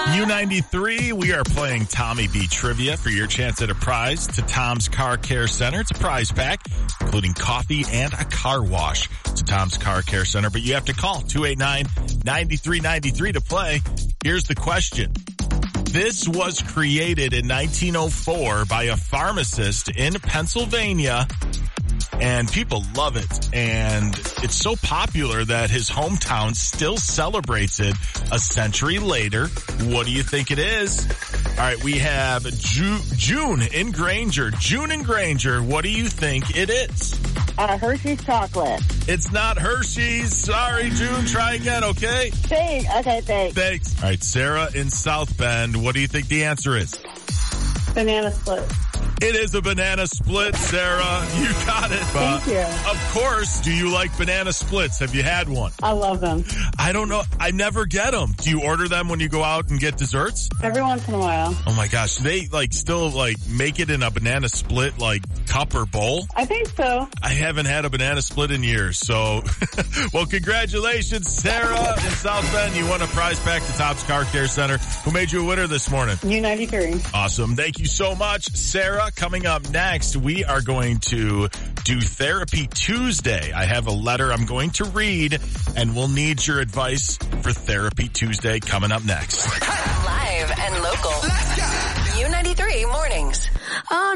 U93, we are playing Tommy B Trivia for your chance at a prize to Tom's Car Care Center. It's a prize pack, including coffee and a car wash to Tom's Car Care Center. But you have to call 289-9393 to play. Here's the question. This was created in 1904 by a pharmacist in Pennsylvania, and people love it. And it's so popular that his hometown still celebrates it a century later. What do you think it is? All right, we have June in Granger. June in Granger, what do you think it is? Hershey's chocolate. It's not Hershey's. Sorry, June. Try again, okay? Okay, thanks. Thanks. All right, Sarah in South Bend, what do you think the answer is? Banana split. It is a banana split, Sarah. You got it. Thank you. Of course. Do you like banana splits? Have you had one? I love them. I don't know. I never get them. Do you order them when you go out and get desserts? Every once in a while. Oh my gosh. Do they still make it in a banana split cup or bowl? I think so. I haven't had a banana split in years. So, well, congratulations, Sarah in South Bend. You won a prize pack to Tom's Car Care Center. Who made you a winner this morning? U93. Awesome. Thank you so much, Sarah. Coming up next, we are going to do Therapy Tuesday. I have a letter I'm going to read, and we'll need your advice for Therapy Tuesday coming up next. Live and local. U93 mornings.